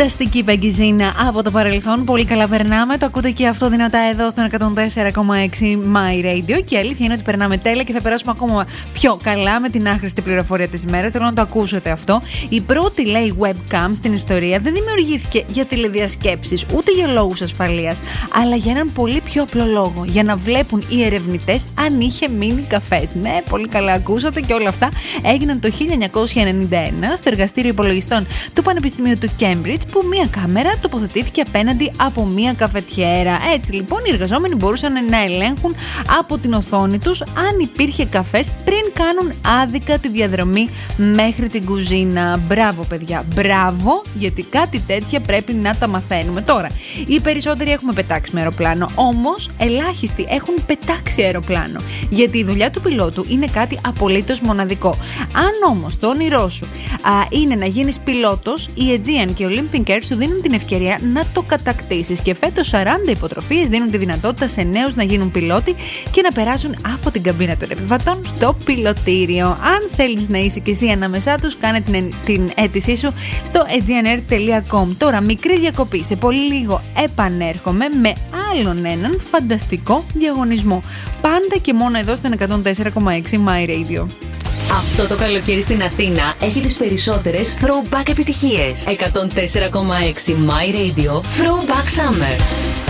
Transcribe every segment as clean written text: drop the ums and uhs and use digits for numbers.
Φανταστική Πεγκιζίνα από το παρελθόν. Πολύ καλά περνάμε. Το ακούτε και αυτό δυνατά εδώ στον 104,6 My Radio. Και η αλήθεια είναι ότι περνάμε τέλεια και θα περάσουμε ακόμα πιο καλά με την άχρηστη πληροφορία της ημέρας. Θέλω να το ακούσετε αυτό. Η πρώτη, λέει, webcam στην ιστορία δεν δημιουργήθηκε για τηλεδιασκέψεις ούτε για λόγους ασφαλείας, αλλά για έναν πολύ πιο απλό λόγο. Για να βλέπουν οι ερευνητές αν είχε μείνει καφές. Ναι, πολύ καλά ακούσατε, και όλα αυτά έγιναν το 1991 στο εργαστήριο υπολογιστών του Πανεπιστημίου του Cambridge, που μία κάμερα τοποθετήθηκε απέναντι από μία καφετιέρα. Έτσι λοιπόν οι εργαζόμενοι μπορούσαν να ελέγχουν από την οθόνη τους αν υπήρχε καφές πριν κάνουν άδικα τη διαδρομή μέχρι την κουζίνα. Μπράβο παιδιά, μπράβο, γιατί κάτι τέτοια πρέπει να τα μαθαίνουμε. Τώρα, οι περισσότεροι έχουμε πετάξει με αεροπλάνο, όμως ελάχιστοι έχουν πετάξει αεροπλάνο, γιατί η δουλειά του πιλότου είναι κάτι απολύτως μοναδικό. Αν όμως το όνειρό σου είναι να γίνεις πιλότος, η Aegean και ο Olympic Air σου δίνουν την ευκαιρία να το κατακτήσεις, και φέτος 40 υποτροφίες δίνουν τη δυνατότητα σε νέους να γίνουν πιλότοι και να περάσουν από την καμπίνα των επιβατών στο πιλωτήριο. Αν θέλεις να είσαι και εσύ ανάμεσά τους, κάνε την αίτησή σου στο aegeanair.com. Τώρα, μικρή διακοπή. Σε πολύ λίγο επανέρχομαι με άλλον έναν φανταστικό διαγωνισμό. Πάντα και μόνο εδώ στο 104,6 My Radio. Αυτό το καλοκαίρι στην Αθήνα έχει τις περισσότερες throwback επιτυχίες. 104,6 My Radio Throwback Summer.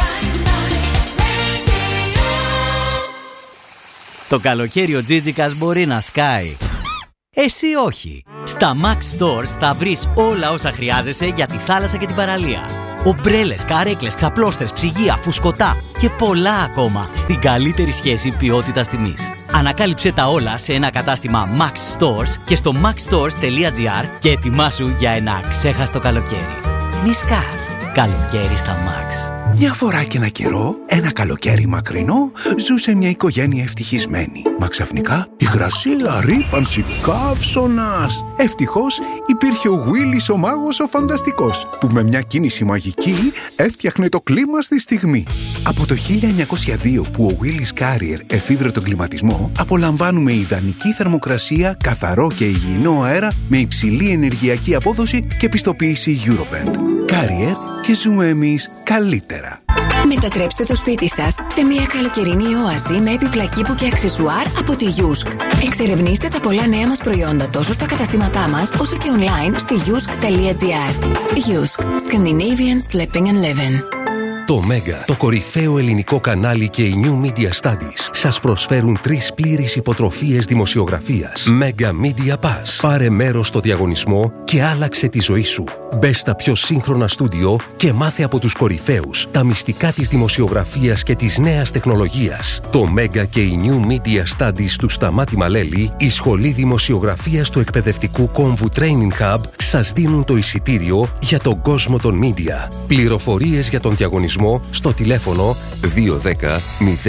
Το καλοκαίρι ο Τζίτζικας μπορεί να σκάει. Εσύ όχι. Στα Max Stores θα βρεις όλα όσα χρειάζεσαι για τη θάλασσα και την παραλία. Ομπρέλες, καρέκλες, ξαπλώστρες, ψυγεία, φουσκωτά και πολλά ακόμα στην καλύτερη σχέση ποιότητας-τιμής. Ανακάλυψε τα όλα σε ένα κατάστημα Max Stores και στο maxstores.gr και ετοιμάσου για ένα ξέχαστο καλοκαίρι. Μη σκάς. Καλοκαίρι στα Max. Μια φορά και ένα καιρό, ένα καλοκαίρι μακρινό, ζούσε μια οικογένεια ευτυχισμένη. Μα ξαφνικά υγρασία, ρύπανση, καύσωνας. Ευτυχώς υπήρχε ο Γουίλις ο μάγος ο φανταστικός, που με μια κίνηση μαγική έφτιαχνε το κλίμα στη στιγμή. Από το 1902 που ο Γουίλις Κάριερ εφήβρε τον κλιματισμό, απολαμβάνουμε ιδανική θερμοκρασία, καθαρό και υγιεινό αέρα με υψηλή ενεργειακή απόδοση και πιστοποίηση Eurovent. Κάριερ, και ζούμε εμείς καλύτερα. Μετατρέψτε το σπίτι σας σε μια καλοκαιρινή όαση με επιπλα κήπου και αξεσουάρ από τη Yusk. Εξερευνήστε τα πολλά νέα μας προϊόντα τόσο στα καταστήματά μας όσο και online στη yusk.gr. Yusk. Scandinavian Sleeping and Living. Το Mega, το κορυφαίο ελληνικό κανάλι και η New Media Studies σας προσφέρουν 3 πλήρεις υποτροφίες δημοσιογραφίας. Mega Media Pass. Πάρε μέρος στο διαγωνισμό και άλλαξε τη ζωή σου. Μπες στα πιο σύγχρονα στούντιο και μάθε από τους κορυφαίους τα μυστικά της δημοσιογραφίας και της νέας τεχνολογίας. Το Mega και η New Media Studies του Σταμάτη Μαλέλη, η Σχολή Δημοσιογραφίας του Εκπαιδευτικού Κόμβου Training Hub, σας δίνουν το εισιτήριο για τον κόσμο των media. Πληροφορίες για τον διαγωνισμό στο τηλέφωνο 210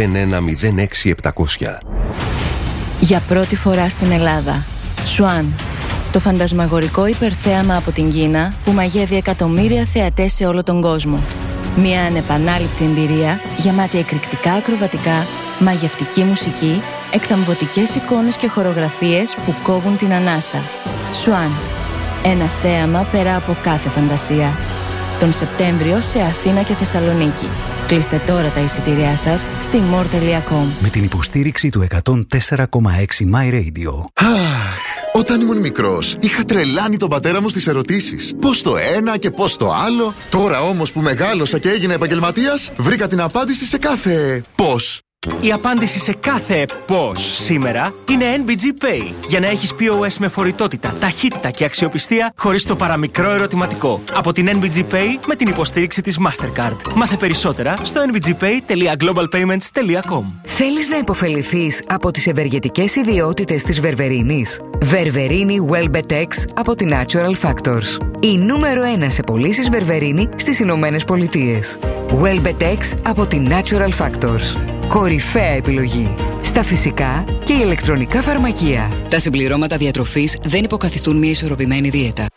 0106 700. Για πρώτη φορά στην Ελλάδα, Swan, το φαντασμαγορικό υπερθέαμα από την Κίνα που μαγεύει εκατομμύρια θεατές σε όλο τον κόσμο. Μια ανεπανάληπτη εμπειρία γεμάτη εκρηκτικά ακροβατικά, μαγευτική μουσική, εκθαμβωτικές εικόνες και χορογραφίες που κόβουν την ανάσα. Swan, ένα θέαμα πέρα από κάθε φαντασία. Τον Σεπτέμβριο σε Αθήνα και Θεσσαλονίκη. Κλείστε τώρα τα εισιτήριά σας στη more.com. Με την υποστήριξη του 104,6 My Radio. Όταν ήμουν μικρός, είχα τρελάνει τον πατέρα μου στις ερωτήσεις. Πώς το ένα και πώς το άλλο. Τώρα όμως που μεγάλωσα και έγινα επαγγελματίας, βρήκα την απάντηση σε κάθε πώς. Η απάντηση σε κάθε πώς σήμερα είναι NBG Pay. Για να έχεις POS με φορητότητα, ταχύτητα και αξιοπιστία χωρίς το παραμικρό ερωτηματικό. Από την NBG Pay με την υποστήριξη της Mastercard. Μάθε περισσότερα στο nbgpay.globalpayments.com. Θέλεις να υποφεληθείς από τις ευεργετικές ιδιότητες της Βερβερίνης? Βερβερίνη Wellbetex από την Natural Factors. Η νούμερο 1 σε πωλήσεις Βερβερίνη στις Ηνωμένες Πολιτείες. Wellbetex από την Natural Factors. Κορυφαία επιλογή στα φυσικά και ηλεκτρονικά φαρμακεία. Τα συμπληρώματα διατροφής δεν υποκαθιστούν μια ισορροπημένη δίαιτα.